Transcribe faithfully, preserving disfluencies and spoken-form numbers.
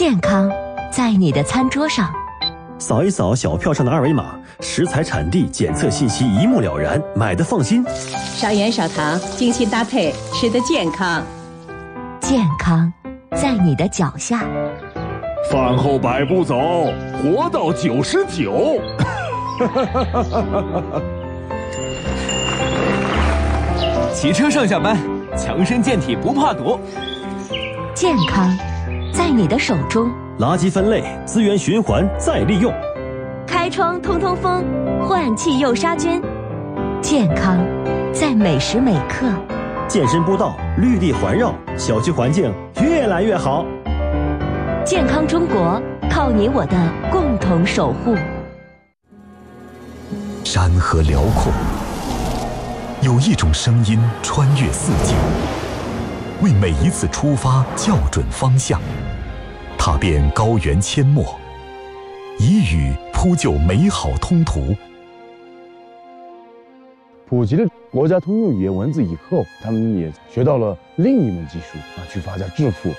健康在你的餐桌上。 扫一扫小票上的二维码，食材产地检测信息一目了然，买的放心。 少盐少糖，精心搭配，吃得健康。 健康在你的脚下。 饭后百步走，活到九十九。 骑车上下班，强身健体不怕堵。 健康在你的手中。 垃圾分类，资源循环再利用。 开窗通通风，换气又杀菌。健康在每时每刻。 健身步道，绿地环绕，小区环境越来越好。 健康中国，靠你我的共同守护。 山河辽阔，有一种声音穿越四季，为每一次出发校准方向，踏遍高原阡陌，以语铺就美好通途。 普及了国家通用语言文字以后，他们也学到了另一门技术啊，去发家致富。